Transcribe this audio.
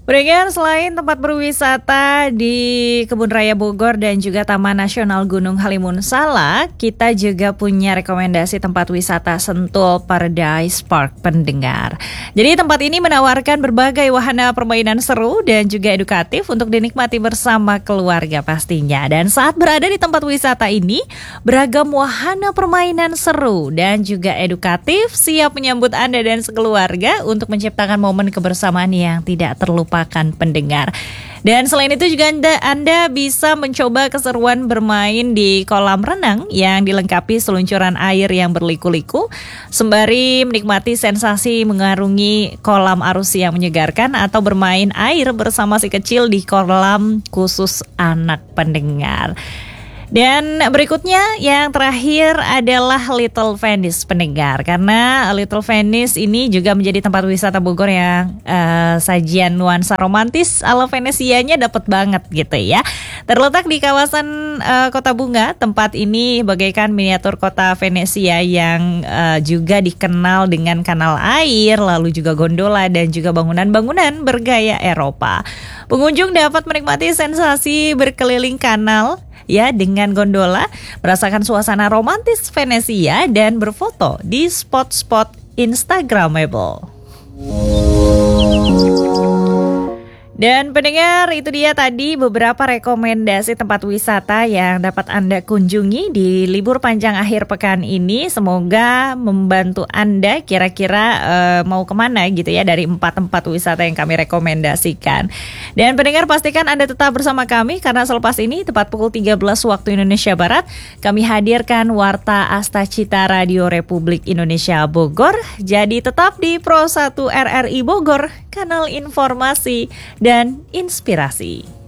Pendengar, selain tempat berwisata di Kebun Raya Bogor dan juga Taman Nasional Gunung Halimun Salak, kita juga punya rekomendasi tempat wisata Sentul Paradise Park, pendengar. Jadi tempat ini menawarkan berbagai wahana permainan seru dan juga edukatif untuk dinikmati bersama keluarga pastinya. Dan saat berada di tempat wisata ini, beragam wahana permainan seru dan juga edukatif siap menyambut Anda dan sekeluarga untuk menciptakan momen kebersamaan yang tidak terlupakan, pendengar. Dan selain itu juga Anda bisa mencoba keseruan bermain di kolam renang yang dilengkapi seluncuran air yang berliku-liku, sembari menikmati sensasi mengarungi kolam arus yang menyegarkan atau bermain air bersama si kecil di kolam khusus anak, pendengar. Dan berikutnya yang terakhir adalah Little Venice, pendengar. Karena Little Venice ini juga menjadi tempat wisata Bogor yang sajian nuansa romantis ala Venesianya dapat banget gitu ya. Terletak di kawasan Kota Bunga, tempat ini bagaikan miniatur kota Venesia yang juga dikenal dengan kanal air, lalu juga gondola dan juga bangunan-bangunan bergaya Eropa. Pengunjung dapat menikmati sensasi berkeliling kanal ya dengan gondola, merasakan suasana romantis Venesia dan berfoto di spot-spot Instagramable. Dan pendengar, itu dia tadi beberapa rekomendasi tempat wisata yang dapat Anda kunjungi di libur panjang akhir pekan ini. Semoga membantu Anda kira-kira mau kemana gitu ya dari 4 tempat wisata yang kami rekomendasikan. Dan pendengar, pastikan Anda tetap bersama kami karena selepas ini tepat pukul 13 waktu Indonesia Barat kami hadirkan Warta Asta Cita Radio Republik Indonesia Bogor. Jadi tetap di Pro 1 RRI Bogor, kanal informasi dan inspirasi.